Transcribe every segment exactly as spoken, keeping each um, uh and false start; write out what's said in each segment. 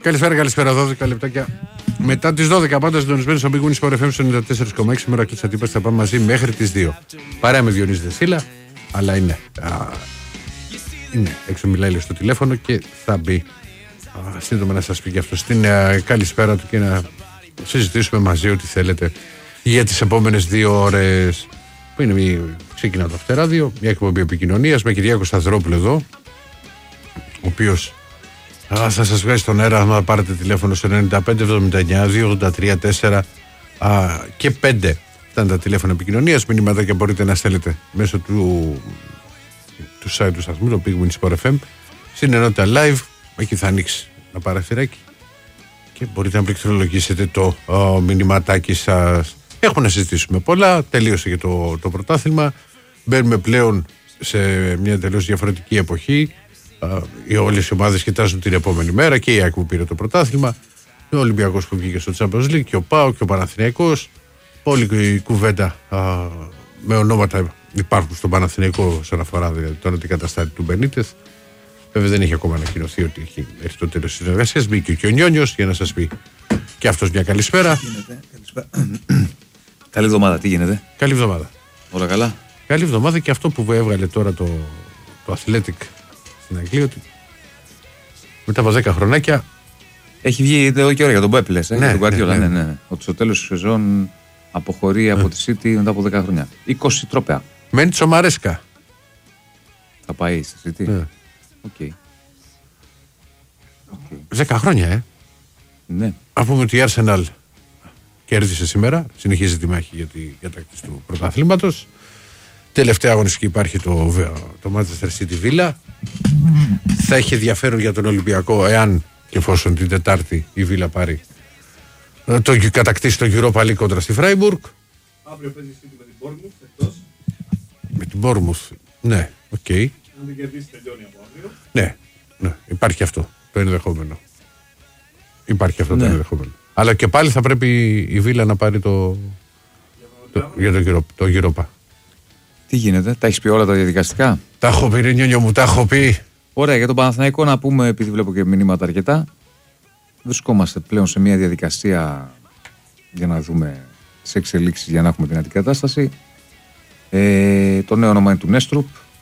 Καλησπέρα, καλησπέρα. δώδεκα λεπτάκια μετά τις δώδεκα, πάντα συντονισμένοι στο Big Win Sport εφ εμ ενενήντα τέσσερα κόμμα έξι. Μέρα κλειστά τύπα, θα πάμε μαζί μέχρι τις δύο. Παρέα με Διονύση Δεσίλα, αλλά είναι. Α, είναι έξω, μιλάει στο τηλέφωνο και θα μπει. Α, σύντομα να σας πει και αυτό στην α, καλησπέρα του και να συζητήσουμε μαζί ό,τι θέλετε για τις επόμενες δύο ώρες. Που είναι η, ξεκινά το Αυτεράδιο, μια εκπομπή επικοινωνίας με Κυριάκο Σταθερόπουλο εδώ, ο οποίος θα σας βγάζει στον αέρα να πάρετε τηλέφωνο στο ενενήντα πέντε εβδομήντα εννιά διακόσια ογδόντα τρία τέσσερα α, και πέντε. Αυτά είναι τα τηλέφωνα επικοινωνίας. Μηνύματα μπορείτε να στέλνετε μέσω του, του site του σταθμού, το Big Win Sport εφ εμ, στην ενότητα live. Εκεί θα ανοίξει ένα παραθυράκι και μπορείτε να πληκτρολογήσετε το ο, μηνυματάκι σας. Έχουμε να συζητήσουμε πολλά. Τελείωσε και το, το πρωτάθλημα. Μπαίνουμε πλέον σε μια τελείως διαφορετική εποχή. Uh, όλες οι ομάδες κοιτάζουν την επόμενη μέρα και η ΑΕΚ που πήρε το πρωτάθλημα, ο Ολυμπιακός που βγήκε στο Champions League και ο ΠΑΟΚ και ο Παναθηναϊκός. Όλη η κουβέντα uh, με ονόματα υπάρχουν στον Παναθηναϊκό όσον αφορά δηλαδή, τον αντικαταστάτη του Μπενίτεθ. Βέβαια δεν έχει ακόμα ανακοινωθεί ότι έχει έρθει το τέλος της συνεργασίας. Μπήκε και ο Νιόνιος για να σας πει και αυτός μια καλησπέρα. Καλή εβδομάδα, τι γίνεται? Καλή εβδομάδα. Όλα καλά. Καλή εβδομάδα και αυτό που έβγαλε τώρα το, το Athletic στην Αγγλία, ότι μετά από δέκα χρονάκια έχει βγει εδώ και ώρα για τον Πέπ, λες, ε, ναι, τον Guardiola, ναι, ναι. ναι, ναι. Ότι στο τέλος της σεζόν αποχωρεί από τη City μετά από δέκα χρόνια. είκοσι τρόπαια. Μέντσο Μαρέσκα. Θα πάει στη City. Ναι. Okay. Okay. δέκα χρόνια, ε. Ναι. Α πούμε ότι η Arsenal κέρδισε σήμερα, συνεχίζει τη μάχη για τη κατάκτηση του πρωταθλήματος. Τελευταία αγωνιστική υπάρχει το, το Manchester City Villa. Θα έχει ενδιαφέρον για τον Ολυμπιακό εάν και εφόσον την Τετάρτη η Villa πάρει το κατακτήσει το Europa League κόντρα στη Φράιμπουργκ. Αύριο παίζει City με την Bournemouth εκτός. Με την Bournemouth, ναι, οκ. Okay. Αν δεν κερδίσει τελειώνει από αύριο. Ναι, ναι, υπάρχει αυτό το ενδεχόμενο. Υπάρχει αυτό ναι. το ενδεχόμενο. Αλλά και πάλι θα πρέπει η Villa να πάρει το, το, για το, Europa, το Europa. Τι γίνεται, τα έχεις πει όλα τα διαδικαστικά? Τα έχω πει, ρε Νιόνιο μου, τα έχω πει. Ωραία, για τον Παναθηναϊκό να πούμε, επειδή βλέπω και μηνύματα αρκετά. Βρισκόμαστε πλέον σε μια διαδικασία για να δούμε τις εξελίξεις για να έχουμε την αντικατάσταση. Ε, το νέο όνομα είναι του Νέστρουπ,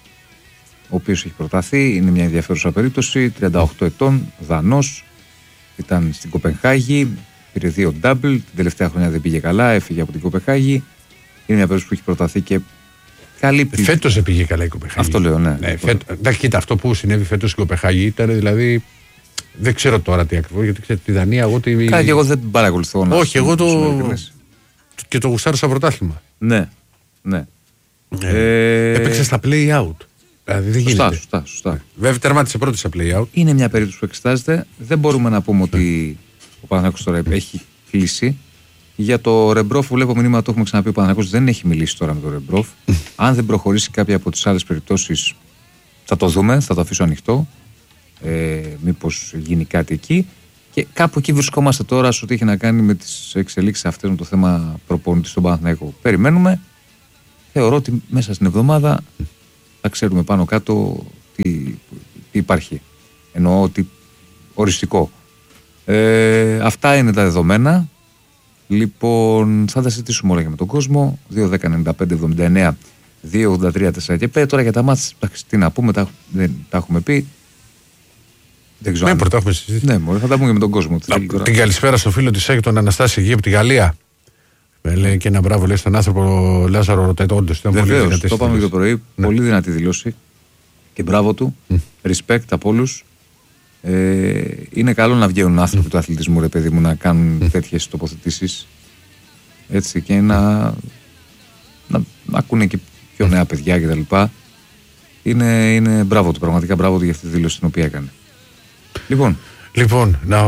ο οποίος έχει προταθεί, είναι μια ενδιαφέρουσα περίπτωση, τριάντα οκτώ ετών, Δανός, ήταν στην Κοπενχάγη, πήρε δύο double, την τελευταία χρονιά δεν πήγε καλά, έφυγε από την Κοπενχάγη. Είναι μια περίπτωση που έχει προταθεί και καλύπτει. Φέτος πήγε καλά η Κοπενχάγη. Αυτό λέω, ναι. ναι φέτο, εντάξει, κοίτα, αυτό που συνέβη φέτος στην Κοπενχάγη ήταν δηλαδή. Δεν ξέρω τώρα τι ακριβώς, γιατί ξέρω τη Δανία. Εγώ τη... Κάτι και εγώ δεν την παρακολουθώ. Όχι, εγώ το. Και το γουστάρω σαν πρωτάθλημα. Ναι, ναι. Ε, ε... Έπαιξε στα play out. Δηλαδή δεν σωστά, γίνεται. Σωστά, σωστά. Βέβαια τερμάτισε πρώτη στα play out. Είναι μια περίπτωση που εξετάζεται. Δεν μπορούμε να πούμε ότι ο Παναθηναϊκός τώρα έχει κλείσει. Για το Ρεμπρόφ, βλέπω μηνύματα, το έχουμε ξαναπεί. Ο Παναθηναϊκός δεν έχει μιλήσει τώρα με τον Ρεμπρόφ. Αν δεν προχωρήσει κάποια από τις άλλες περιπτώσεις, θα το δούμε, θα το αφήσω ανοιχτό. Ε, μήπως γίνει κάτι εκεί. Και κάπου εκεί βρισκόμαστε τώρα, σε ό,τι έχει να κάνει με τις εξελίξεις αυτές, με το θέμα προπονητή στον Παναθηναϊκό. Περιμένουμε. Θεωρώ ότι μέσα στην εβδομάδα θα ξέρουμε πάνω κάτω τι, τι υπάρχει. Εννοώ ότι οριστικό. Ε, αυτά είναι τα δεδομένα. Λοιπόν, θα τα συζητήσουμε όλα και με τον κόσμο. δύο δέκα ενενήντα πέντε εβδομήντα εννιά διακόσια ογδόντα τρία τέσσερα και πέντε. Τώρα για τα μάτς, τι να πούμε, τα, δεν τα έχουμε πει. Δεν ξέρω. Ναι, αν... πρώτα έχουμε συζητήσει. Ναι, μωρέ, θα τα πούμε και με τον κόσμο. Να, την καλησπέρα στο φίλο της ΑΕΚ, τον Αναστάση Γη από τη Γαλλία. Με λέει και ένα μπράβο, λέει στον άνθρωπο Λάζαρο Ρωτέτο. Όντως ήταν πολύ δυνατή. Το πάμε και το πρωί. Ναι. Πολύ δυνατή δηλώση. Και μπράβο του. Mm. Respect από όλους. Ε, είναι καλό να βγαίνουν άνθρωποι mm. του αθλητισμού, ρε παιδί μου, να κάνουν mm. τέτοιες τοποθετήσεις. Έτσι και να, να, να ακούνε και πιο νέα παιδιά κτλ. Είναι, είναι μπράβο του, πραγματικά μπράβο του για αυτή τη δήλωση την οποία έκανε. Λοιπόν, λοιπόν να,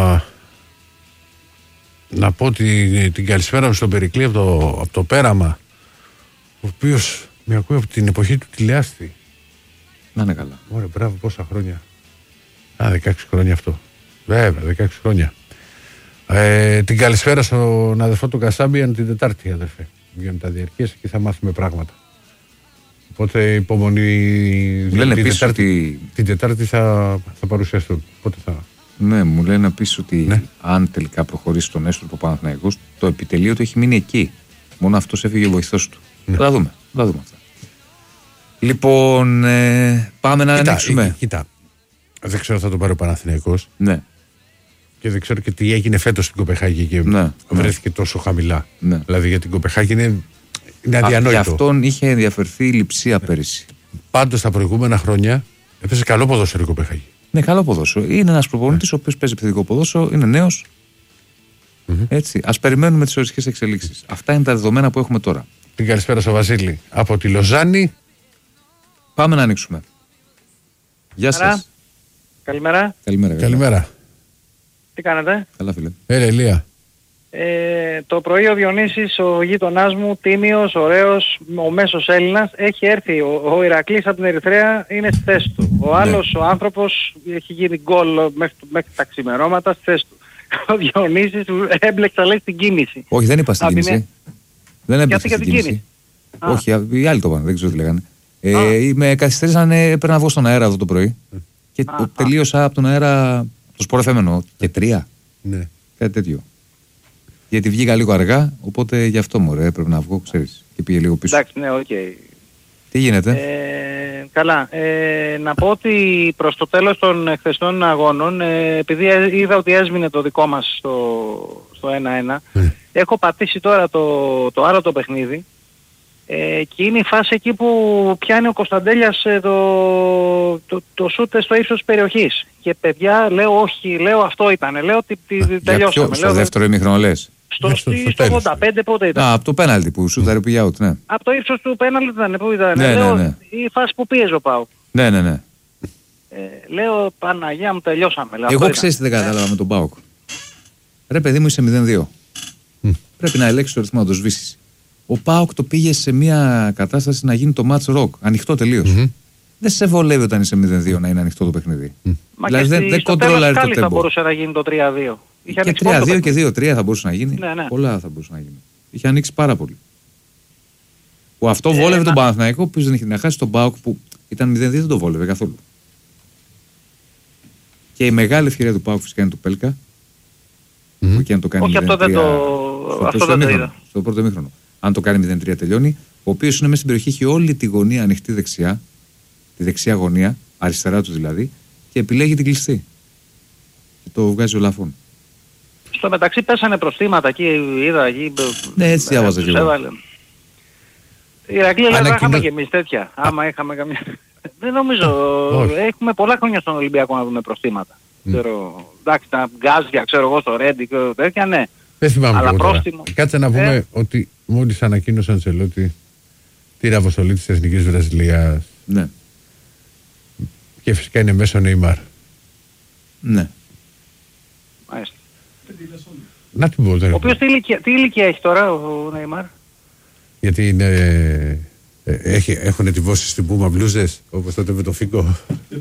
να πω την, την καλησπέρα μου στον Περικλή από το, από το Πέραμα, ο οποίος με ακούει από την εποχή του τηλεάστη. Να είναι καλά. Ωραία, μπράβο, πόσα χρόνια. Α, δεκαέξι χρόνια αυτό. Βέβαια, δεκαέξι χρόνια. Ε, την καλησπέρα στον αδερφό του Κασάμπιαν την Τετάρτη, αδερφέ. Βγαίνουν τα διαρκές και θα μάθουμε πράγματα. Οπότε υπομονή. Λένε την επίσης Τετάρτη, ότι... την Τετάρτη θα, θα παρουσιαστούν. Οπότε θα... Ναι, μου λένε επίσης ότι Ναι. αν τελικά προχωρήσει τον Νέστορ ο Παναθηναϊκός, το επιτελείο του έχει μείνει εκεί. Μόνο αυτός έφυγε ο βοηθός του. Ναι. Θα τα δούμε. Θα τα δούμε αυτά. Λοιπόν, ε, πάμε να Κοίτα, ανοίξουμε. ε, κοίτα, δεν ξέρω αν θα το πάρει ο Παναθηναϊκός Ναι, και δεν ξέρω και τι έγινε φέτος στην Κοπεχάγη και Ναι, βρέθηκε τόσο χαμηλά. ναι. Δηλαδή για την Κοπεχάγη είναι, είναι Α, γι' αδιανόητο. αυτόν είχε ενδιαφερθεί η Λειψία πέρυσι. Πάντως τα προηγούμενα χρόνια έπαιζε καλό ποδόσφαιρο η Κοπεχάγη. Ναι, καλό ποδόσφαιρο. Είναι ένας προπονητής ο οποίος παίζει επιθετικό ποδόσφαιρο, είναι νέος. Έτσι. Ας περιμένουμε τις οριστικές εξελίξεις. Αυτά είναι τα δεδομένα που έχουμε τώρα. Την καλησπέρα στο Βασίλη από τη Λοζάνη. Πάμε να ανοίξουμε. Γεια σας. Καλημέρα. Καλημέρα. Καλημέρα. Τι κάνετε? Καλά, φίλε. Έλα, Ηλία. Ε, το πρωί ο Διονύσης, ο γείτονάς μου, τίμιος, ωραίος, ο μέσος Έλληνας, έχει έρθει. Ο, ο Ηρακλής από την Ερυθρέα είναι στη θέση του. Ο άλλος, ο άνθρωπος, έχει γίνει γκολ μέχρι, μέχρι τα ξημερώματα στη θέση του. Ο Διονύσης έμπλεξα, λέει, στην κίνηση. Όχι, δεν είπα στην Απ' την κίνηση. ε- Δεν έπαιξε για στην την κίνηση. κίνηση. Α. Όχι, οι άλλοι το πάνε, δεν ξέρω τι λέγανε. Α. Ε, με καθυστέρησαν, ε, έπρεπε να βγω στον αέρα εδώ το πρωί. Και Α, το- α. τελείωσα από τον αέρα, το σπορ εφ εμ εννοώ, και τρία. Ναι. Κάτι τέτοιο. Γιατί βγήκα λίγο αργά, οπότε γι' αυτό μου έπρεπε να βγω, ξέρεις. Και πήγε λίγο πίσω. Εντάξει, ναι, οκ. Τι γίνεται? Ε, καλά. Ε, να πω ότι προς το τέλος των χθεσινών αγώνων, ε, επειδή ε- είδα ότι έσμηνε το δικό μας στο, στο ένα ένα, Ναι. έχω πατήσει τώρα το, το άλλο το παιχνίδι ε, και είναι η φάση εκεί που πιάνει ο Κωνσταντέλιας ε, το, το, το σούτε στο ύψος της περιοχής. Και παιδιά, λέω όχι, λέω αυτό ήταν, λέω ότι τη, Για ποιο, τελειώσαμε. στο Λέω, δεύτερο ημίχρονο λες? στο, στο- στο, στο στο τέλος. ογδόντα πέντε πότε ήταν. Α, από το πέναλτι που σούταρε πήγε out, ναι. Από το ύψος του πέναλτι ήταν, πού ήταν. Ναι, λέω, ναι, ναι. η φάση που πίεζε ο ΠΑΟΚ. Ναι, ναι, ναι. Ε, λέω Παναγιά μου τελειώσαμε. Λέω, Εγώ αυτό ξέρεις τι δεν ήταν. κατάλαβα με τον ΠΑΟΚ. Ρε παιδί μου, είσαι μηδέν δύο. Πρέπει να ελέγξεις το ρυθμό, να το σβήσεις. Ο ΠΑΟΚ το πήγε σε μια κατάσταση να γίνει το match rock. Ανοιχτό τελείως. Δεν σε βολεύει όταν είσαι μηδέν δύο να είναι ανοιχτό το παιχνίδι. Μα Δηλαδή και δεν, στη- δεν στο τέλος κοντρόλαρε το πάλι θα tempo. μπορούσε να γίνει το τρία δύο. Είχε Και ανοίξει πολύ τρία δύο το και δύο τρία θα μπορούσε να γίνει. Ναι, ναι. Πολλά θα μπορούσε να γίνει. Είχε ανοίξει πάρα πολύ. Που αυτό Ε, βόλευε μα- τον Παναθηναϊκό που δεν είχε να χάσει τον ΠΑΟΚ που ήταν μηδέν δύο, δεν το βόλευε καθόλου. Και η μεγάλη ευκαιρία του ΠΑΟΚ φυσικά είναι του Πέλκα. Που και αν το κάνει Όχι, αυτό δεν μηδέν τρία το- στο αυτό πρώτο δεν το ημίχρονο, είδα. Στο πρώτο ημίχρονο. Αν το κάνει μηδέν τρία τελειώνει. Ο οποίος είναι μέσα στην περιοχή, έχει όλη τη γωνία ανοιχτή δεξιά. Τη δεξιά γωνία, αριστερά του δηλαδή. Και επιλέγει την κλειστή. Και το βγάζει ο Λαφών. Στο μεταξύ πέσανε προστήματα εκεί, είδα εκεί. Ναι, έτσι διάβαζα τους κι εγώ. έβαλε. Η Ηρακλή δεν Ανακοινώ- είχαμε και εμείς τέτοια. Άμα είχαμε καμιά... Δεν νομίζω. Όχι. Έχουμε πολλά χρόνια στον Ολυμπιακό να δούμε προστήματα. Ξέρω, εντάξει, τα γκάζια, ξέρω εγώ, στο Ρέντι και τέτοια, ναι. Δεν θυμάμαι Αλλά εγώ τώρα. πρόστιμο. Κάτσε να πούμε Ε. ότι μόλις ανακοίνωσε ο Αντσελότη την αποστολή της Εθνικής Βραζιλίας Ναι. και φυσικά είναι μέσω Νεϊμάρ. Ναι. Μάλιστα. Να την πω, δεν Ο οποίος τι ηλικία, τι ηλικία έχει τώρα ο Νεϊμάρ? Γιατί είναι, ε, έχει, έχουν τυπώσει στην Πούμα μπλούζες, όπως τότε με το Φίγκο.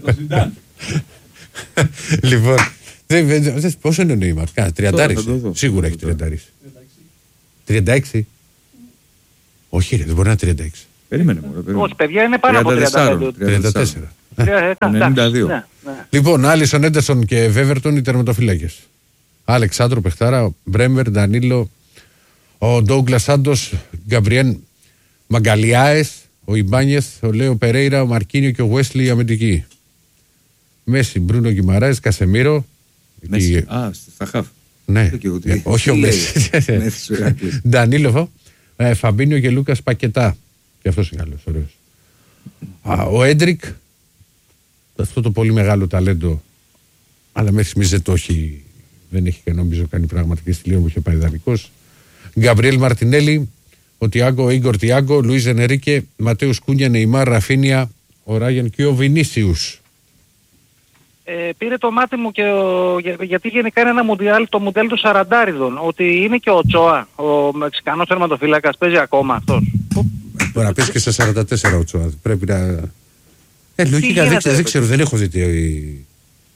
Λοιπόν, δεν, δεν, δεν, πόσο είναι ο Νεϊμάρ, κάνα τριαντάρις, θα το δω. σίγουρα έχει τριαντάρις. τριάντα έξι. Όχι ρε, δεν μπορεί να είναι τριάντα έξι. Περίμενε μου. ρε, περίμενε. Όχι, παιδιά, είναι πάνω από τριάντα τέσσερα. τριάντα πέντε. τριάντα τέσσερα. Ε, ε, εντάξει, ενενήντα δύο. ναι, ναι. Λοιπόν, Άλισον, Έντερσον και Βέβερτον οι τερματοφύλακες. Αλεξάνδρο Πεχτάρα, Μπρέμερ, Ντανίλο, ο Ντόγκλας Σάντος, Γκαμπριέν Μαγκαλιάες, ο Ιμπάνιεθ, ο Λέο Περέιρα, ο Μαρκίνιο και ο Βέσλι η αμυντική. Μέση, Μπρούνο Γκιμαράες, Κασεμίρο. Μέση. η- Α, στα χαφ. Ναι, Και εγώ τι- Ε, όχι ο τι λέει. Μέση. Μέση, ο Ηρακλής. Ντανίλο, ε, Φαμπίνιο και Λούκας Πακετά. Και αυτός είναι καλός, ωραίος. Α, ο Έντρικ, αυτό το πολύ μεγάλο ταλέντο, αλλά μέχρι στιγμής δεν το έχει, δεν έχει και νομίζω κάνει πραγματική στη Λίον που είχε πάει δανεικός. Γκαμπριέλ Μαρτινέλη, ο Τιάγκο, ο Ίγκορ Τιάγκο, Λουίζ Ενερίκε, Ματέους Κούνια, Νεϊμάρ, Ραφίνια, ο Ράγεν και ο Βινίσιους. Ε, πήρε το μάτι μου και ο, για- γιατί γενικά είναι ένα μουντιάλ, το μουντέλ του Σαραντάριδων. Ότι είναι και ο Τσόα, ο Μεξικανός τερματοφύλακας, παίζει ακόμα αυτός. Που- Μπορεί να πέσει και στα σαράντα τέσσερα ο Τσόα. Πρέπει να. Ε, λογικά δεν, γίνεται, ξέρω, ρε δεν ξέρω, δεν έχω δει τι,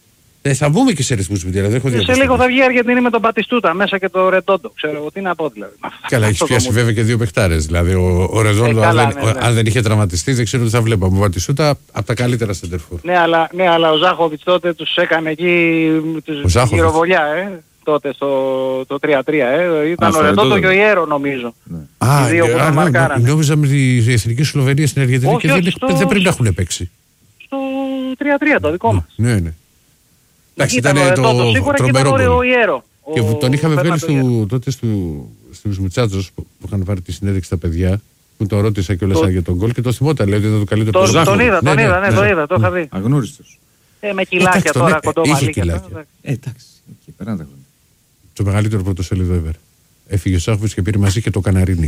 Ε, θα μπούμε και σε ρυθμούς Μουντιάλ. Δεν έχω σε λίγο θα βγει η Αργεντινή με τον Πατιστούτα μέσα και το Ρεντόντο. Ξέρω εγώ τι να πω δηλαδή. Καλά, έχει πιάσει βέβαια και δύο παιχτάρες. Δηλαδή ο, ο Ρεντόντο, ε, αν, ναι, ναι. αν δεν είχε τραυματιστεί, δεν ξέρω τι θα βλέπαμε. Ο Πατιστούτα από τα καλύτερα σεντερφόρ. Ναι, αλλά, ναι, αλλά ο Ζάχοβιτς τότε τους έκανε εκεί τους γυροβολιά, ε. Τότε στο το τρία τρία, ε. Ήταν Α, ο Ρεντόντο και ο Ιέρο νομίζω. Ναι. Α, δύο που α, νόμιζα με τη Εθνική Σλοβενία στην Αργεντινή και δεν, στο... δεν πρέπει να έχουν παίξει. Στο τρία τρία το δικό μας. Ναι, ναι. Εντάξει, ήταν το τρομερό γκολ. Και τον είχαμε βγάλει τότε στους Μουτσάτσος που είχαν πάρει τη συνέντευξη στα παιδιά, που τον ρώτησα κιόλας για τον γκολ και το θυμόταν, λέει ότι ήταν το καλύτερο του Ζάχοβιτς. Τον είδα, τον είδα, ναι, το είδα, το είχα δει. Αγνώριστος. Ε, με κιλάκια τώρα, κοντό μαλλί. Ε, εντάξει, εκεί περνάνε τα χρόνια. Το μεγαλύτερο πρωτοσέλιδο ever. Έφυγε ο Ζάχοβιτς και πήρε μαζί και το Καναρίνι.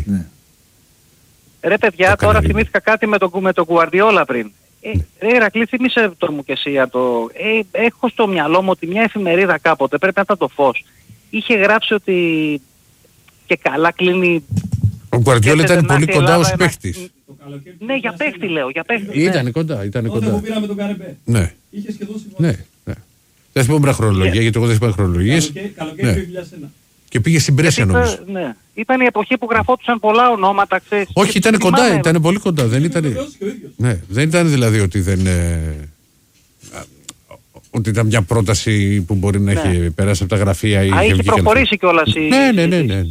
Ρε παιδιά, τώρα θυμήθηκα κάτι με τον Γκουαρδιόλα πριν. Ε, ρε Ηρακλή, θύμισε το μου και εσύ για το... Ε, έχω στο μυαλό μου ότι μια εφημερίδα κάποτε, πρέπει να ήταν το Φως, είχε γράψει ότι και καλά κλείνει... Ο Γκουαρδιόλα ήταν πολύ κοντά ως παίχτης. Ναι, για παίχτη λέω, για παίχτη. Ήταν κοντά, ήταν κοντά. Όταν που πήραμε τον Καρεμπέ. Ναι. Είχε σχεδόν συμφωνήσει. Ναι, ναι. Δεν θυμάμαι χρονολογία, γιατί εγώ δεν θυμάμαι χρονολογίες. Καλοκαίρι δύο χιλιάδες ένα. Και πήγε στην Πρέσια νομίζω. Ναι. Ήταν η εποχή που γραφόντουσαν πολλά ονόματα, ξέρεις. Όχι, ήταν κοντά, ήταν πολύ κοντά. Δεν ήταν, ναι, δεν ήταν δηλαδή ότι δεν... Ε, ότι ήταν μια πρόταση που μπορεί να ναι. έχει περάσει από τα γραφεία ή... Α, είχε προχωρήσει κιόλας η... Ναι, ναι, ναι, ναι, ναι.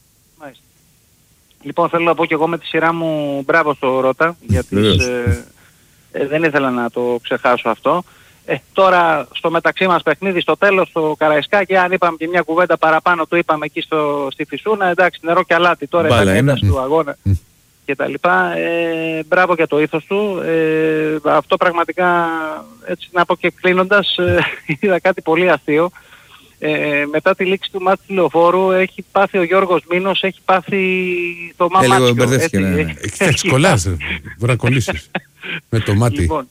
Λοιπόν, θέλω να πω και εγώ με τη σειρά μου μπράβο στο Ρώτα, γιατί ε, ε, δεν ήθελα να το ξεχάσω αυτό. Ε, τώρα στο μεταξύ μας παιχνίδι, στο τέλος, στο Καραϊσκάκι, αν είπαμε και μια κουβέντα παραπάνω, το είπαμε εκεί στο, στη Φυσούνα, εντάξει, νερό και αλάτι, τώρα είναι ένταση του αγώνα mm. και τα λοιπά. Ε, μπράβο για το ήθος του. Ε, αυτό πραγματικά, έτσι να πω και κλείνοντας, ε, είδα κάτι πολύ αστείο. Ε, μετά τη λήξη του μάτς του Λεωφόρου έχει πάθει ο Γιώργος Μήνος, έχει πάθει το μαμάτσιο. Έχει σκολάς, μπορεί να κολλήσεις με το μάτι. Λοιπόν,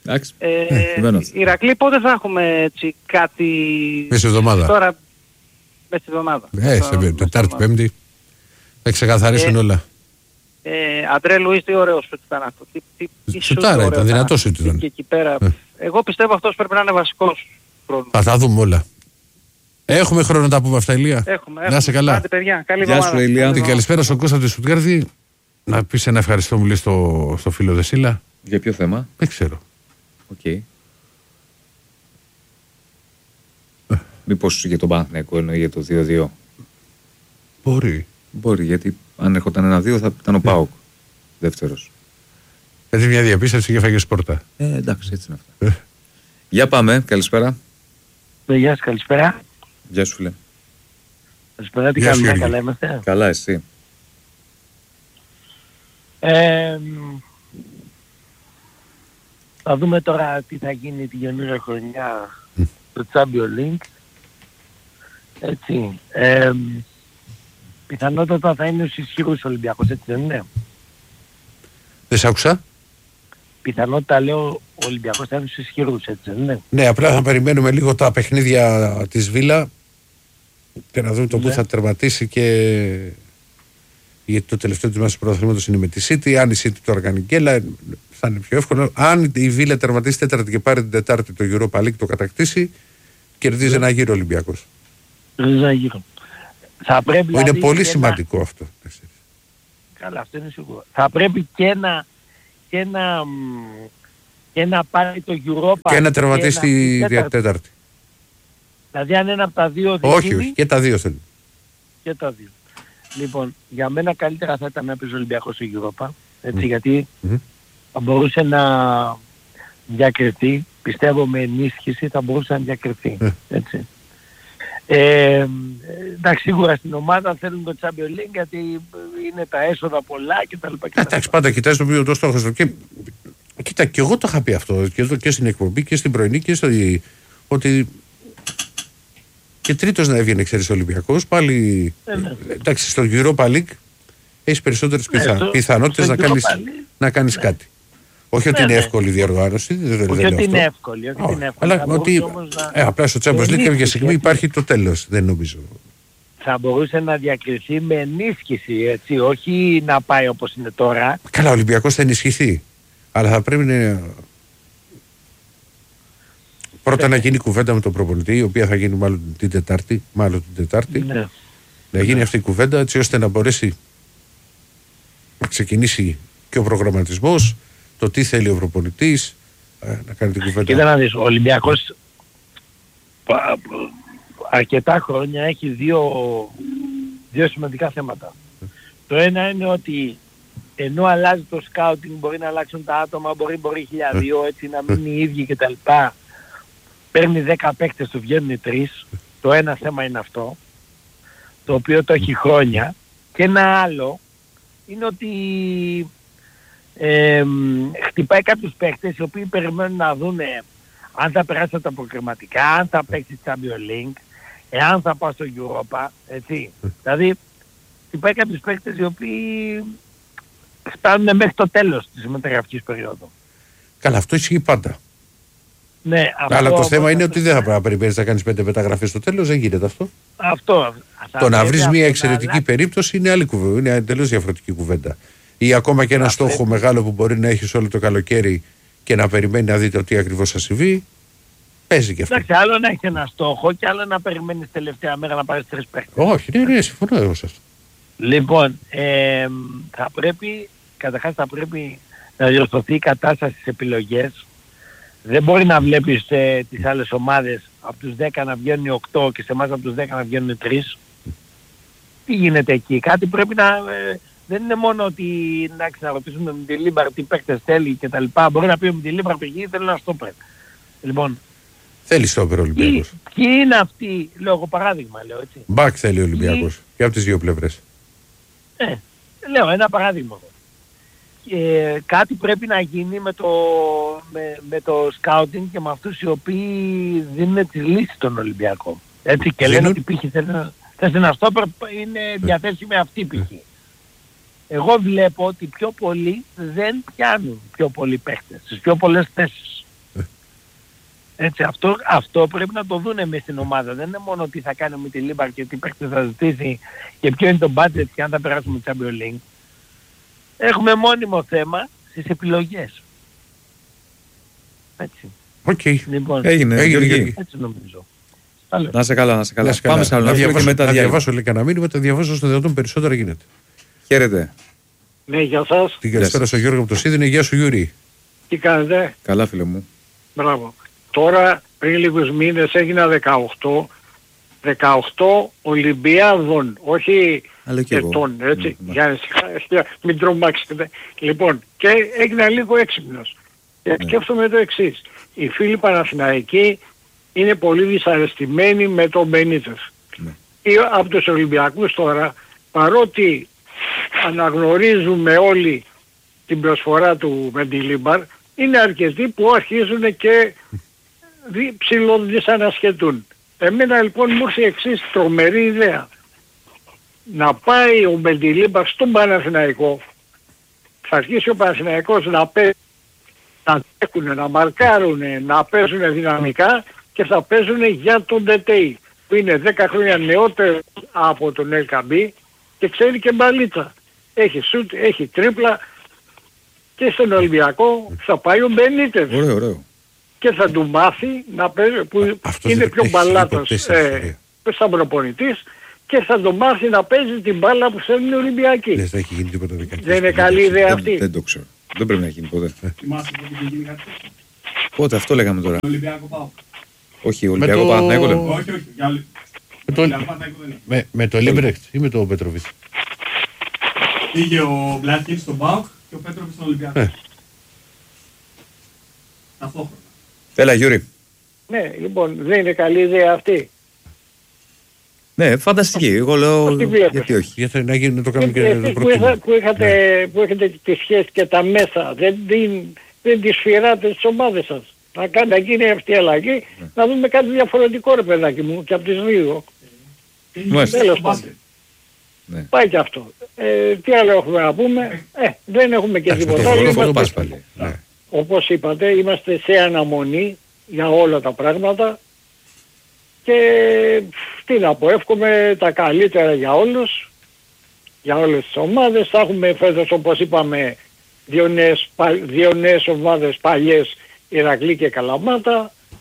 ε, Ηρακλή, πότε θα έχουμε έτσι κάτι... Μέσα εβδομάδα. Τώρα, μέσα εβδομάδα. Ε, σε Τετάρτη, Πέμπτη. Θα ξεκαθαρίσουν ε, όλα. Ε, Αντρέ Λουίς, τι ωραίο σου ήταν αυτό. Τι, τι, τι σουτάρα ήταν, δυνατός σου ήταν. Και εκεί πέρα. Ε. Εγώ πιστεύω αυτός πρέπει να είναι βασικός χρόνος. Θα τα δούμε όλα. Έχουμε χρόνο να τα πούμε αυτά, Ηλία. Έχουμε, έχουμε. Να είσαι καλά. Άντε, παιδιά. Καλή εβδομάδα. Ηλία. Την καλησπέρα στον Κώστα τη Στουτγκάρδη. Να πεις ένα ευχαριστώ μου λέει στο, στο φίλο Δεσίλα. Για ποιο θέμα? Δεν ξέρω. Οκ. Okay. Μήπως για τον Παναθηναϊκό εννοεί για το δύο δύο. Μπορεί. Μπορεί, γιατί αν έρχονταν ένα δύο θα ήταν ο ΠΑΟΚ. Δεύτερος. Έτσι μια διαπίστευση και φάγε σπόρτα. Ε, εντάξει, έτσι είναι αυτά. Για πάμε, καλησπέρα. Ναι, γεια σας, καλησπέρα. Γεια σου, φίλε. Καλησπέρα, τι κάνουμε, καλά είμαστε? Καλά, εσύ? Ε, θα δούμε τώρα τι θα γίνει τη καινούργια χρονιά mm. στο Champions League. Έτσι. Ε, πιθανότατα θα είναι στους ισχυρούς Ολυμπιακός, έτσι δεν είναι? Δεν σ' άκουσα. Πιθανότητα λέω ο Ολυμπιακός θα είναι στους ισχυρούς, έτσι δεν είναι? Ναι, απλά θα περιμένουμε λίγο τα παιχνίδια της Βίλα και να δούμε το ναι. που θα τερματίσει και... γιατί το τελευταίο του μέσου πρωταθλήματος είναι με τη City. Αν η City τώρα κάνει γκέλα, θα είναι πιο εύκολο. Αν η Βίλα τερματίσει τέταρτη και πάρει την Τετάρτη το Europa League, το κατακτήσει, κερδίζει ένα γύρο Ολυμπιακός. Κερδίζει ένα γύρο. Θα πρέπει, είναι δηλαδή πολύ σημαντικό να... αυτό. Καλά, αυτό είναι σίγουρο. Θα πρέπει και να, και να, και να πάρει το Europa και να τερματίσει τη τέταρτη. τέταρτη. Δηλαδή αν ένα από τα δύο... Όχι, όχι, και τα δύο θέλει. Και τα δύο. Λοιπόν, για μένα καλύτερα θα ήταν να παίζει ο Ολυμπιακός στο Europa, έτσι, mm. γιατί mm. θα μπορούσε να διακριθεί, πιστεύω με ενίσχυση θα μπορούσε να διακριθεί, mm. έτσι. Ε, εντάξει, σίγουρα στην ομάδα θέλουν το Champions League γιατί είναι τα έσοδα πολλά κτλ. Εντάξει, πάντα κοιτάζει το οποίο το στόχο. Και, κοίτα, και εγώ το είχα πει αυτό και, εδώ και στην εκπομπή και στην πρωινή και στο, ότι και τρίτος να έβγαινε, ξέρεις, ο Ολυμπιακός, πάλι, ε, ναι. εντάξει, στο Europa League έχεις περισσότερες πιθα... ε, πιθανότητες να κάνεις, να κάνεις ναι. κάτι. Όχι ότι ναι, είναι ναι. εύκολη η διοργάνωση, δεν όχι ότι είναι εύκολη, όχι ότι είναι εύκολη. Αλλά ότι να... ε, απλά στο Champions League κάποια στιγμή υπάρχει το τέλος, δεν νομίζω. Θα μπορούσε να διακριθεί με ενίσχυση, έτσι, όχι να πάει όπως είναι τώρα. Καλά, ο Ολυμπιακός θα ενισχυθεί, αλλά θα πρέπει να... Πρώτα να γίνει κουβέντα με τον προπονητή, η οποία θα γίνει μάλλον την Τετάρτη. Μάλλον την Τετάρτη. Ναι. Να γίνει αυτή η κουβέντα έτσι ώστε να μπορέσει να ξεκινήσει και ο προγραμματισμός, το τι θέλει ο προπονητής, να κάνει την κουβέντα. Κοίτα να δεις, ο Ολυμπιακός αρκετά χρόνια έχει δύο, δύο σημαντικά θέματα. Το ένα είναι ότι ενώ αλλάζει το σκάουτινγκ, μπορεί να αλλάξουν τα άτομα, μπορεί, μπορεί χίλια δύο, έτσι να μην είναι οι ίδιοι κτλ. Παίρνει δέκα παίκτες, του βγαίνουν τρεις. Το ένα θέμα είναι αυτό, το οποίο το έχει χρόνια. Και ένα άλλο είναι ότι ε, χτυπάει κάποιους παίκτες οι οποίοι περιμένουν να δουν αν θα περάσει από τα προκριματικά, αν θα παίξει Champions League, εάν θα πάω στο Europa, έτσι. Δηλαδή, χτυπάει κάποιους παίκτες οι οποίοι φτάνουν μέχρι το τέλος της μεταγραφικής περίοδου. Καλά, αυτό ισχύει πάντα. Ναι, αλλά αυτό, το θέμα είναι ότι δεν θα ναι. πρέπει να περιμένεις να κάνεις πέντε μεταγραφές στο τέλος, δεν γίνεται αυτό. Αυτό. Το να βρεις μια εξαιρετική αλλάξει. περίπτωση είναι άλλη κουβέντα, είναι εντελώς διαφορετική κουβέντα. Ή ακόμα και ένα Αυτό. στόχο μεγάλο που μπορεί να έχεις όλο το καλοκαίρι και να περιμένει να δείτε τι ακριβώς θα συμβεί. Παίζει και αυτό. Εντάξει, άλλο να έχει ένα στόχο και άλλο να περιμένεις τελευταία μέρα να πάρεις τρεις παίκτες. Όχι, ναι, ναι, συμφωνώ εγώ σε αυτό. Λοιπόν, ε, θα πρέπει, καταρχάς θα πρέπει να διορθωθεί η κατάσταση στις επιλογές. Δεν μπορεί να βλέπεις ε, τις άλλες ομάδες από τους δέκα να βγαίνουν οκτώ και σε εμάς από τους δέκα να βγαίνουν τρεις. Τι γίνεται εκεί, κάτι πρέπει να... Ε, δεν είναι μόνο ότι να ξαναρωτήσουμε με τη Λίμπαρ τι παίκτες θέλει και τα λοιπά. Μπορεί να πει με τη Λίμπαρ πηγαίνει, θέλει ένα στόπερ. Λοιπόν, Θέλει στόπερ ο Ολυμπιακός. ποιοι είναι αυτοί, λόγω παράδειγμα λέω έτσι. Μπακ θέλει ο Ολυμπιακός. Και από τις δύο πλευρές. Ε, λέω ένα παράδειγμα. Ε, κάτι πρέπει να γίνει με το, με, με το scouting και με αυτούς οι οποίοι δίνουν τις λύσεις στον Ολυμπιακό. Έτσι και λένε ότι π.χ. θες ένα στόπερ, είναι διαθέσιμη αυτή π.χ. Εγώ βλέπω ότι πιο πολλοί δεν πιάνουν πιο πολλοί παίχτες, στις πιο πολλές θέσεις. Έτσι, αυτό, αυτό πρέπει να το δούνε μες στην ομάδα. Δεν είναι μόνο τι θα κάνει με τη Λίμπαρ και τι παίχτες θα ζητήσει και ποιο είναι το budget και αν θα περάσουμε το Champions League. Έχουμε μόνιμο θέμα στις επιλογές. Έτσι. Οκ. Okay. Λοιπόν, Έγινε, έγινε, Γιώργη. έτσι νομίζω. Να σε καλά, να σε καλά. Να σε καλά. Πάμε σε άλλο. Να Να διαβάσω, μετά να διάλειμμα. διαβάσω λέει κανένα μήνυμα, τα διαβάσω στο δυνατόν περισσότερα γίνεται. Χαίρετε. Ναι, γεια σας. Την καλησπέρα σας. στο Γιώργο από το Σίδνεϊ. Γεια σου Γιούρη. Τι κάνετε? Καλά, φίλε μου. Μπράβο. Τώρα πριν λίγους μήνες έγινα δεκαοκτώ. δεκαοκτώ Ολυμπιάδων, όχι Αλλά και εγώ. ετών, έτσι. Mm, Για να μην τρομάξετε. Λοιπόν, και έγινα λίγο έξυπνος. Και Ναι. σκέφτομαι το εξής. Οι φίλοι Παναθηναϊκοί είναι πολύ δυσαρεστημένοι με τον Μπενίτες. Ναι. Ή από τους Ολυμπιακούς τώρα, παρότι αναγνωρίζουμε όλοι την προσφορά του Μεντιλίμπαρ, είναι αρκετοί που αρχίζουν και δι, ψιλοδυσανασχετούν. Εμένα λοιπόν μου ήρθε η εξής τρομερή ιδέα. Να πάει ο Μεντιλίμπαρ στον Παναθηναϊκό, θα αρχίσει ο Παναθηναϊκός να παίζει, να τρέχουν, να μαρκάρουν, να παίζουν δυναμικά και θα παίζουν για τον ΤΕΤΕΙ που είναι δέκα χρόνια νεότερο από τον Ελκαμπή και ξέρει και μπαλίτσα. Έχει σουτ, έχει τρίπλα και στον Ολυμπιακό θα πάει ο Μπενίτες Ωραίο, ωραίο. και θα του μάθει να παίζει, που αυτός είναι δεν πιο έχει μπαλάτος ποτέ στην ε, ιστορία. σαν προπονητής και θα του μάθει να παίζει την μπάλα που θέλουν οι Ολυμπιακοί. Δεν θα έχει γίνει τίποτα δεκαετία. Δεν είναι καλή ιδέα Δεν, αυτή. δεν το ξέρω. Δεν πρέπει να γίνει ποτέ. Θυμάσαι πότε είχε γίνει κάτι τέτοιο? Πότε αυτό λέγαμε τώρα. Τον Ολυμπιακό πάω. Όχι, Ολυμπιακό το- Παναθηναϊκό λέμε. Όχι, όχι. Για Ολυ- Με τον το, Ολυμπιακό Παναθηναϊκό δεν είναι. με, με το Λίμπρεχτ ή με το Πέτροβιτ. Πήγε ο Μπλάχιν στον ΠΑΟΚ και ο Πέτροβιτς στον Ολυμπιακό. Ε. Ταυτόχρονα. Έλα, Γιώργη. Ναι, λοιπόν, δεν είναι καλή ιδέα αυτή. Ναι, φανταστική. Εγώ λέω Αυτή βλέπεις. γιατί όχι. Για να γίνει να το κάνουμε και Ε, να το εσείς που, είχα, προτείνουμε. που, είχατε, που έχετε τις σχέσεις και τα μέσα, δεν, δεν, δεν τις φυράτε στις ομάδες σας. Να, κάνει, να γίνει αυτή η αλλαγή, να δούμε κάτι διαφορετικό ρε παιδάκι μου και από τις δύο. Μάλιστα. Τέλος Στο μπάσκετ. Ναι. Πάει και αυτό. Ε, τι άλλο έχουμε να πούμε. Ε, δεν έχουμε και Εντάξει, τίποτα το άλλο. βόλο θα το Είμαστε, πας πάλι. Ναι. όπως είπατε, είμαστε σε αναμονή για όλα τα πράγματα και τι να πω, εύχομαι τα καλύτερα για όλους, για όλες τις ομάδες. Θα έχουμε φέτος, όπως είπαμε, δύο νέες, πα- δύο νέες ομάδες παλιές, Ηρακλή και Καλαμάτα.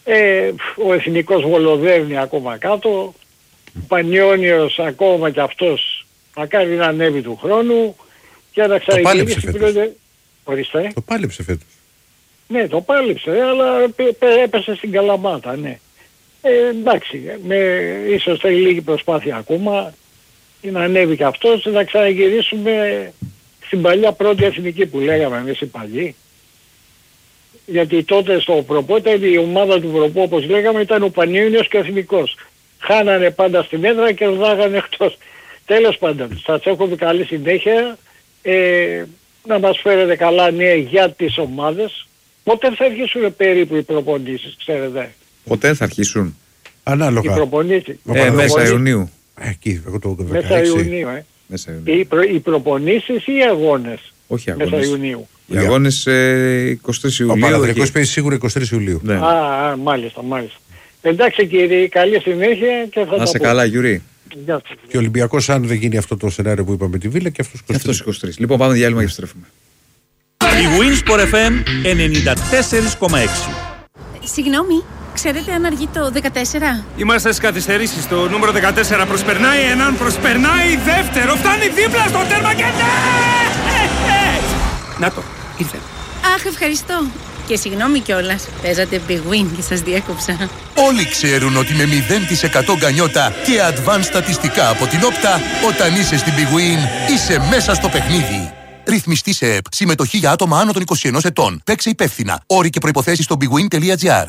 Ε, ο Εθνικός βολοδεύει ακόμα κάτω. Ο Πανιόνιος ακόμα κι αυτός μακάρι να ανέβει του χρόνου και να ξαναγυρίσει πλέον. Ορίστε. Το πάλεψε φέτος. Ναι, το πάλεψε, αλλά έπεσε στην Καλαμάτα, ναι. Ε, εντάξει, με, ίσως θέλει λίγη προσπάθεια ακόμα και να ανέβει και αυτός, να ξαναγυρίσουμε στην παλιά πρώτη εθνική που λέγαμε εμείς οι παλιοί. Γιατί τότε στο προπό, η ομάδα του προπό όπως λέγαμε ήταν ο Πανιόνιος και ο Εθνικός. Χάνανε πάντα στην έδρα και ρδάγανε εκτός. Τέλος πάντων, σας εύχομαι καλή συνέχεια. Ε, να μας φέρετε καλά νέα για τις ομάδες. Πότε θα αρχίσουν περίπου οι προπονήσεις, ξέρετε? Πότε θα αρχίσουν? Ανάλογα. Οι προπονήσεις. Ε, μέσα Ιουνίου. Εκεί, εγώ το μέσα Ιουνίου, ε. Μέσα Ιουνίου. Οι, προ, οι προπονήσεις ή οι αγώνες? Όχι αγώνες. Μέσα Ιουνίου. Οι αγώνες ε, είκοσι τρεις Ιουλίου. Ο Παναθηναϊκός παίζει σίγουρα είκοσι τρεις Ιουλίου. Ναι. Α, α, μάλιστα, μάλιστα. Εντάξει κύριε, καλή συνέχεια και θα να σε καλά, Γιουρί. Και ο Ολυμπιακός, αν δεν γίνει αυτό το σενάριο που είπαμε τη Βίλα, και αυτός είκοσι τρεις. Και αυτός είκοσι τρεις. Λοιπόν, πάμε διάλειμμα και επιστρέφουμε. Η Winsport εφ εμ ενενήντα τέσσερα κόμμα έξι. Συγγνώμη, ξέρετε αν αργεί το δεκατέσσερα? Είμαστε στις καθυστερήσεις. Το νούμερο δεκατέσσερα προσπερνάει έναν, προσπερνάει δεύτερο, φτάνει δίπλα στο τέρμα και ναι! Να το, ήρθε. Αχ, ευχαριστώ. Και συγγνώμη κιόλας, παίζατε Big Win και σας διέκοψα. Όλοι ξέρουν ότι με μηδέν τοις εκατό γκανιότα και advanced στατιστικά από την Όπτα, όταν είσαι στην Big Win, είσαι μέσα στο παιχνίδι. Ρυθμιστή σε ΕΠ. Συμμετοχή για άτομα άνω των είκοσι ενός ετών. Παίξε υπεύθυνα. Όροι και προϋποθέσεις στο bigwin τελεία gr.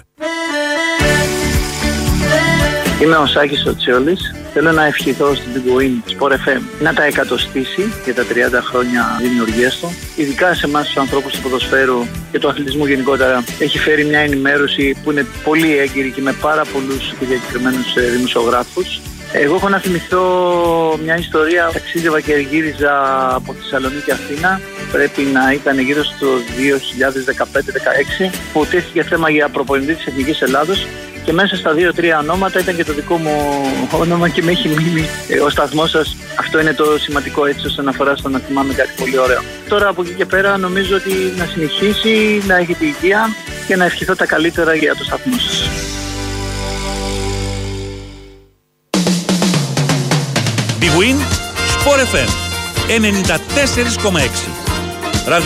Είμαι ο Σάκης ο Τσιόλης. Θέλω να ευχηθώ στην Big Win Sport εφ εμ να τα εκατοστήσει για τα τριάντα χρόνια δημιουργίας του. Ειδικά σε εμάς τους ανθρώπους του ποδοσφαίρου και του αθλητισμού γενικότερα έχει φέρει μια ενημέρωση που είναι πολύ έγκυρη και με πάρα πολλούς και διακεκριμένους δημοσιογράφους. Εγώ έχω να θυμηθώ μια ιστορία. Ταξίδευα και γύριζα από Θεσσαλονίκη Αθήνα. Πρέπει να ήταν γύρω στο δύο χιλιάδες δεκαπέντε δεκαέξι που τέθηκε θέμα για προπονητή της Εθνικής Ελλάδος. Και μέσα στα δύο-τρία ονόματα ήταν και το δικό μου όνομα και με έχει μείνει ε, ο σταθμός σας. Αυτό είναι το σημαντικό έτσι όσον αφορά στο να θυμάμαι κάτι πολύ ωραίο. Τώρα από εκεί και πέρα νομίζω ότι να συνεχίσει, να έχει τη υγεία και να ευχηθώ τα καλύτερα για το σταθμό σας. Big Win Sport εφ εμ ενενήντα τέσσερα κόμμα έξι.